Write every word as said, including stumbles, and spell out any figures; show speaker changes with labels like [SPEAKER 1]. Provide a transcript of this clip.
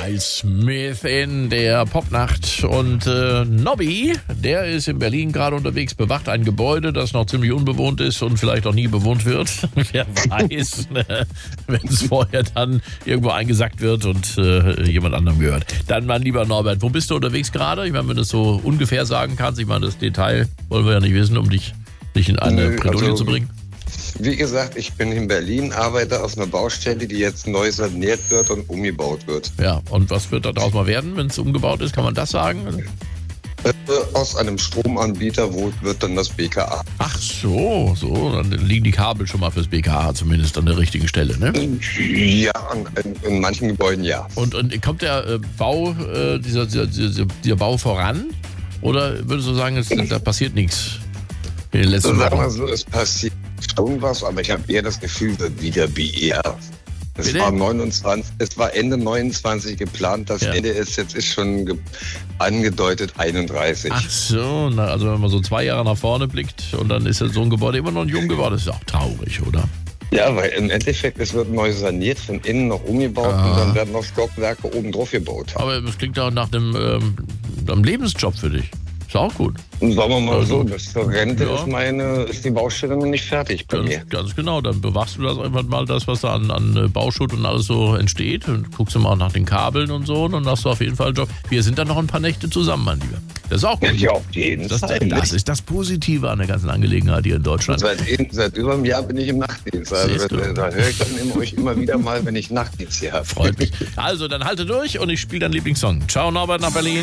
[SPEAKER 1] Miles Smith in der Popnacht. Und äh, Nobby, der ist in Berlin gerade unterwegs, bewacht ein Gebäude, das noch ziemlich unbewohnt ist und vielleicht auch nie bewohnt wird. Wer weiß, wenn es vorher dann irgendwo eingesackt wird und äh, jemand anderem gehört. Dann, mein lieber Norbert, wo bist du unterwegs gerade? Ich meine, wenn du das so ungefähr sagen kannst, ich meine, das Detail wollen wir ja nicht wissen, um dich nicht in eine
[SPEAKER 2] Nö,
[SPEAKER 1] Bredouille
[SPEAKER 2] also,
[SPEAKER 1] zu bringen.
[SPEAKER 2] Wie gesagt, ich bin in Berlin, arbeite auf einer Baustelle, die jetzt neu saniert wird und umgebaut wird.
[SPEAKER 1] Ja, und was wird da draus mal werden, wenn es umgebaut ist? Kann man das sagen?
[SPEAKER 2] Äh, aus einem Stromanbieter wo wird dann das B K A.
[SPEAKER 1] Ach so, so, dann liegen die Kabel schon mal fürs B K A zumindest an der richtigen Stelle, ne?
[SPEAKER 2] Ja, in, in manchen Gebäuden ja.
[SPEAKER 1] Und, und kommt der äh, Bau, äh, dieser, dieser, dieser, dieser Bau voran? Oder würdest du sagen, es, da passiert nichts in den letzten
[SPEAKER 2] So, sagen wir
[SPEAKER 1] Wochen?
[SPEAKER 2] so, es passiert schon was, aber ich habe eher das Gefühl, wird wieder B R. Es
[SPEAKER 1] Bitte?
[SPEAKER 2] war neunundzwanzig, es war Ende neunundzwanzig geplant, das
[SPEAKER 1] Ja.
[SPEAKER 2] Ende ist jetzt ist schon ge- angedeutet einunddreißig.
[SPEAKER 1] Ach so, na, also wenn man so zwei Jahre nach vorne blickt und dann ist ja so ein Gebäude immer noch nicht umgebaut, das ist auch traurig, oder?
[SPEAKER 2] Ja, weil im Endeffekt, es wird neu saniert, von innen noch umgebaut
[SPEAKER 1] Ah.
[SPEAKER 2] und dann werden noch Stockwerke oben drauf gebaut.
[SPEAKER 1] Aber es klingt auch nach einem, ähm, einem Lebensjob für dich. Ist auch gut.
[SPEAKER 2] Und sagen wir mal
[SPEAKER 1] Also,
[SPEAKER 2] so, bis zur Rente
[SPEAKER 1] ja.
[SPEAKER 2] ist meine, ist die Baustelle noch nicht fertig bei mir.
[SPEAKER 1] Ganz, ganz genau, dann bewachst du das einfach mal, das, was da an, an Bauschutt und alles so entsteht. Und guckst du mal nach den Kabeln und so. Und dann hast du auf jeden Fall einen Job. Wir sind dann noch ein paar Nächte zusammen, mein Lieber. Das ist auch gut.
[SPEAKER 2] Ja, auf jeden
[SPEAKER 1] Das,
[SPEAKER 2] Fall.
[SPEAKER 1] das ist das Positive an der ganzen Angelegenheit hier in Deutschland.
[SPEAKER 2] Seit, seit über einem Jahr bin ich im Nachtdienst. Also
[SPEAKER 1] Siehst du.
[SPEAKER 2] da, da höre ich dann immer, euch immer wieder mal, wenn ich Nachtdienst hier habe.
[SPEAKER 1] Freut mich. Also, dann halte durch und ich spiele deinen Lieblingssong. Ciao, Norbert nach Berlin.